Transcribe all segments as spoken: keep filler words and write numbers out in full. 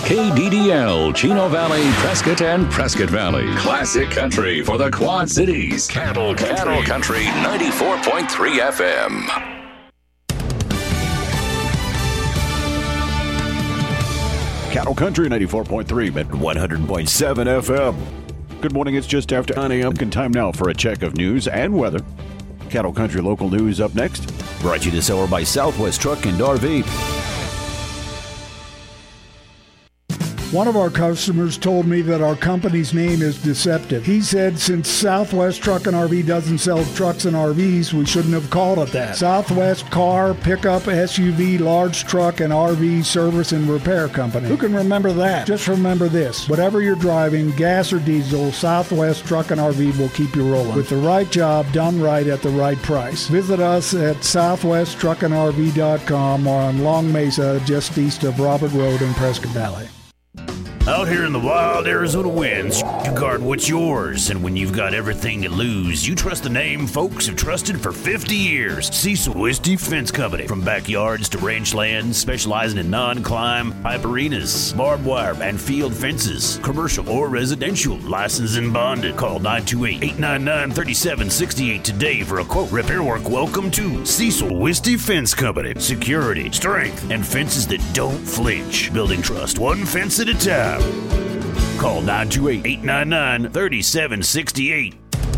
K D D L, Chino Valley, Prescott, and Prescott Valley. Classic country for the Quad Cities. Cattle Country, Cattle Country ninety-four point three F M. Cattle Country ninety-four point three at one hundred point seven F M. Good morning. It's just after nine a.m. Time now for a check of news and weather. Cattle Country local news up next. Brought to you this hour by Southwest Truck and R V. One of our customers told me that our company's name is deceptive. He said since Southwest Truck and R V doesn't sell trucks and R Vs, we shouldn't have called it that. Southwest Car, Pickup, S U V, Large Truck, and R V Service and Repair Company. Who can remember that? Just remember this. Whatever you're driving, gas or diesel, Southwest Truck and R V will keep you rolling. With the right job done right at the right price. Visit us at southwest truck and R V dot com or on Long Mesa, just east of Robert Road in Prescott Valley. Out here in the wild Arizona winds, you guard what's yours, and when you've got everything to lose, you trust the name folks have trusted for fifty years. Cecil Whiskey Fence Company. From backyards to ranch lands, specializing in non-climb, pipe arenas, barbed wire, and field fences, commercial or residential, licensed and bonded. Call nine two eight, eight nine nine, three seven six eight today for a quote. Repair work. Welcome to Cecil Whiskey Fence Company. Security, strength, and fences that don't flinch. Building trust, one fence at a time. Call nine two eight, eight nine nine, three seven six eight.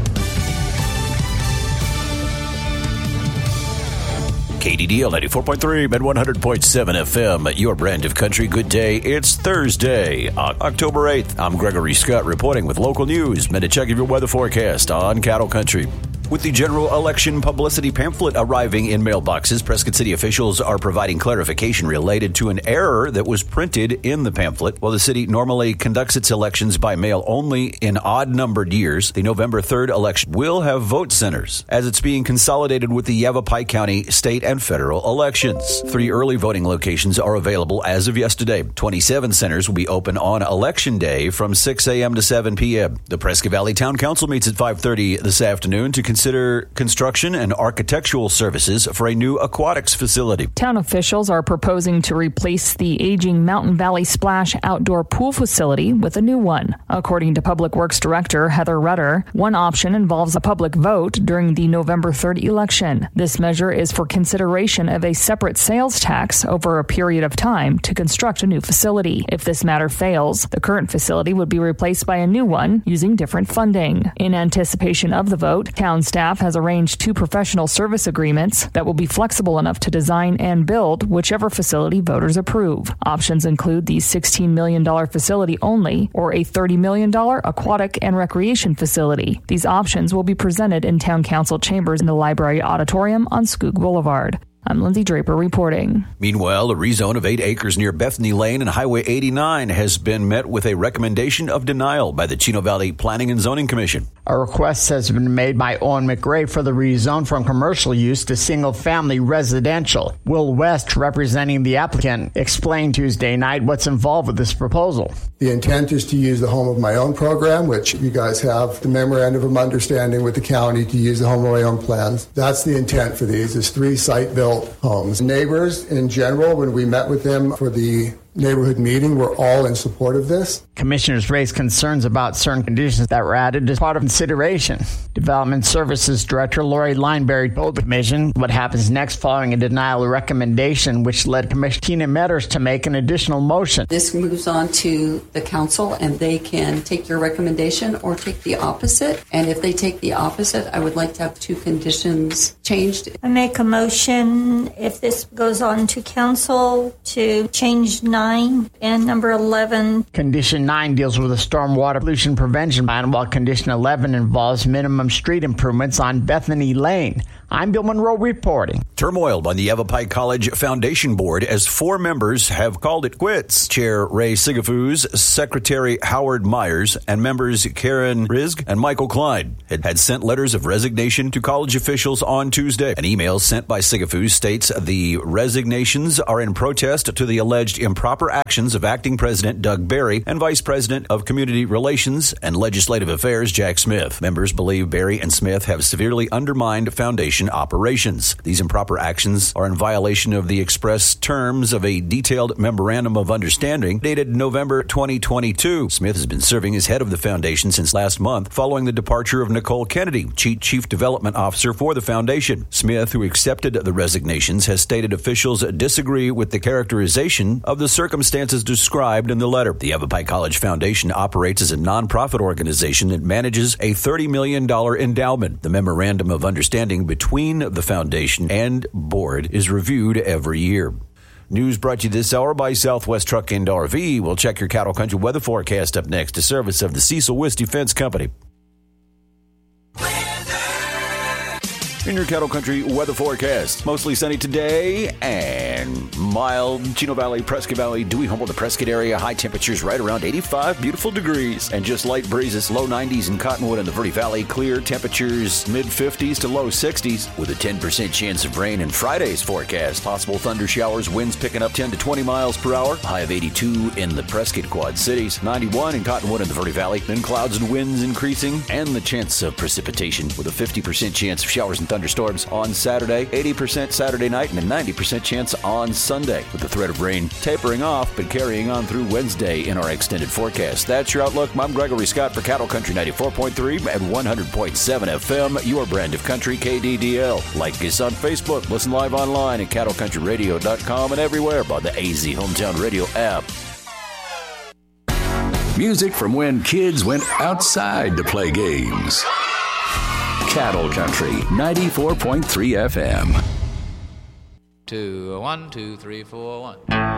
K D D L ninety-four point three at one hundred point seven F M, your brand of country. Good day. It's Thursday, October eighth. I'm Gregory Scott reporting with local news and a check of your weather forecast on Cattle Country. With the general election publicity pamphlet arriving in mailboxes, Prescott City officials are providing clarification related to an error that was printed in the pamphlet. While the city normally conducts its elections by mail only in odd-numbered years, the November third election will have vote centers, as it's being consolidated with the Yavapai County state and federal elections. Three early voting locations are available as of yesterday. twenty-seven centers will be open on Election Day from six a.m. to seven p.m. The Prescott Valley Town Council meets at five thirty this afternoon to consider Consider construction and architectural services for a new aquatics facility. Town officials are proposing to replace the aging Mountain Valley Splash outdoor pool facility with a new one. According to Public Works Director Heather Rudder, one option involves a public vote during the November third election. This measure is for consideration of a separate sales tax over a period of time to construct a new facility. If this matter fails, the current facility would be replaced by a new one using different funding. In anticipation of the vote, town staff has arranged two professional service agreements that will be flexible enough to design and build whichever facility voters approve. Options include the sixteen million dollars facility only or a thirty million dollars aquatic and recreation facility. These options will be presented in town council chambers in the library auditorium on Skoog Boulevard. I'm Lindsay Draper reporting. Meanwhile, a rezone of eight acres near Bethany Lane and Highway eighty-nine has been met with a recommendation of denial by the Chino Valley Planning and Zoning Commission. A request has been made by Owen McRae for the rezone from commercial use to single-family residential. Will West, representing the applicant, explained Tuesday night what's involved with this proposal. The intent is to use the Home of My Own program, which you guys have the memorandum of understanding with the county to use the Home of My Own plans. That's the intent for these, is three site-built homes. Neighbors, in general, when we met with them for the neighborhood meeting, were all in support of this. Commissioners raised concerns about certain conditions that were added as part of consideration. Development Services Director Lori Lineberry told the commission what happens next following a denial recommendation, which led Commissioner Tina Metters to make an additional motion. This moves on to the council, and they can take your recommendation or take the opposite. And if they take the opposite, I would like to have two conditions changed. I make a motion, if this goes on to council, to change nine and number eleven. Condition nine deals with a stormwater pollution prevention plan, while condition eleven involves minimum street improvements on Bethany Lane. I'm Bill Monroe reporting. Turmoil on the Yavapai College Foundation Board as four members have called it quits. Chair Ray Sigafus, Secretary Howard Myers, and members Karen Rizk and Michael Klein had, had sent letters of resignation to college officials on Tuesday. An email sent by Sigafus states the resignations are in protest to the alleged improper actions of Acting President Doug Berry and Vice President of Community Relations and Legislative Affairs Jack Smith. Members believe Berry and Smith have severely undermined foundation foundation operations. These improper actions are in violation of the express terms of a detailed memorandum of understanding dated November twenty twenty-two. Smith has been serving as head of the foundation since last month following the departure of Nicole Kennedy, chief development officer for the foundation. Smith, who accepted the resignations, has stated officials disagree with the characterization of the circumstances described in the letter. The Yavapai College Foundation operates as a nonprofit organization that manages a thirty million dollars endowment. The memorandum of understanding between the foundation and board is reviewed every year. News brought to you this hour by Southwest Truck and R V. We'll check your cattle country weather forecast up next, a service of the Cecil Wisty Fence Company. In your cattle country weather forecast, mostly sunny today and mild. Chino Valley, Prescott Valley, Dewey, Humboldt, the Prescott area. High temperatures right around eighty-five beautiful degrees and just light breezes. Low nineties in Cottonwood and the Verde Valley. Clear temperatures mid fifties to low sixties with a ten percent chance of rain in Friday's forecast. Possible thunder showers, winds picking up ten to twenty miles per hour. High of eighty-two in the Prescott Quad Cities. ninety-one in Cottonwood and the Verde Valley. Then clouds and winds increasing and the chance of precipitation with a fifty percent chance of showers and thunderstorms on Saturday, eighty percent Saturday night, and a ninety percent chance on Sunday, with the threat of rain tapering off but carrying on through Wednesday in our extended forecast. That's your outlook. I'm Gregory Scott for Cattle Country ninety-four point three and one hundred point seven F M, your brand of country, K D D L. Like us on Facebook, listen live online at cattle country radio dot com and everywhere by the A Z Hometown Radio app. Music from when kids went outside to play games. Cattle Country ninety-four point three F M. Two, one, two, three, four, one.